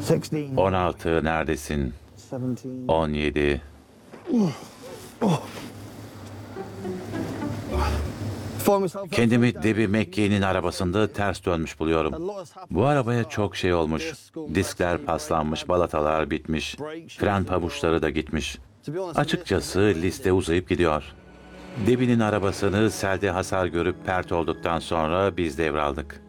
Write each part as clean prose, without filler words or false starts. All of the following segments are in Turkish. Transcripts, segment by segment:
16 neredesin? 17. Kendimi Debbie McGee'nin arabasında ters dönmüş buluyorum. Bu arabaya çok şey olmuş. Diskler paslanmış, balatalar bitmiş, fren pabuçları da gitmiş. Açıkçası liste uzayıp gidiyor. Debbie'nin arabasını selde hasar görüp pert olduktan sonra biz devraldık.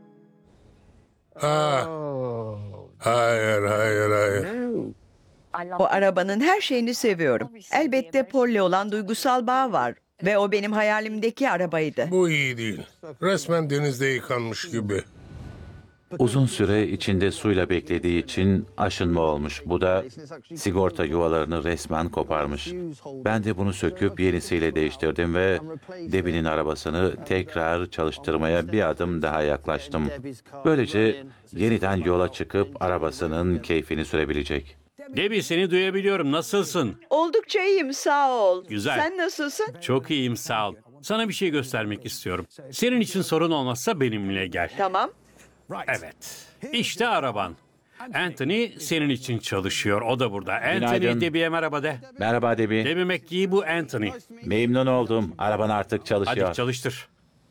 Hayır. O arabanın her şeyini seviyorum. Elbette Polly olan duygusal bağ var. Ve o benim hayalimdeki arabaydı. Bu iyi değil. Resmen denizde yıkanmış gibi. Uzun süre içinde suyla beklediği için aşınma olmuş. Bu da sigorta yuvalarını resmen koparmış. Ben de bunu söküp yenisiyle değiştirdim ve Debbie'nin arabasını tekrar çalıştırmaya bir adım daha yaklaştım. Böylece yeniden yola çıkıp arabasının keyfini sürebilecek. Debbie, seni duyabiliyorum. Nasılsın? Oldukça iyiyim, sağ ol. Güzel. Sen nasılsın? Çok iyiyim, sağ ol. Sana bir şey göstermek istiyorum. Senin için sorun olmazsa benimle gel. Tamam. Evet. İşte araban. Anthony senin için çalışıyor. O da burada. Anthony, Günaydın. Debbie'ye merhaba de. Merhaba Debbie. Debbie McGee, bu Anthony. Memnun oldum. Araban artık çalışıyor. Hadi çalıştır.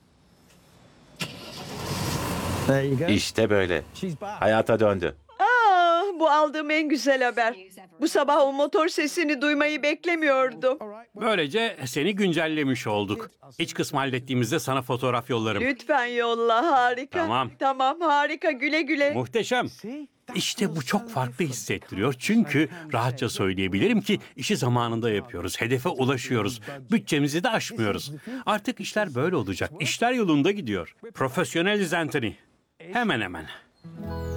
İşte böyle. Hayata döndü. Bu aldığım en güzel haber. Bu sabah o motor sesini duymayı beklemiyordum. Böylece seni güncellemiş olduk. İç kısmı hallettiğimizde sana fotoğraf yollarım. Lütfen yolla, harika. Tamam. Tamam, harika, güle güle. Muhteşem. İşte bu çok farklı hissettiriyor. Çünkü rahatça söyleyebilirim ki işi zamanında yapıyoruz. Hedefe ulaşıyoruz. Bütçemizi de aşmıyoruz. Artık işler böyle olacak. İşler yolunda gidiyor. Profesyoneliz Anthony. Hemen hemen.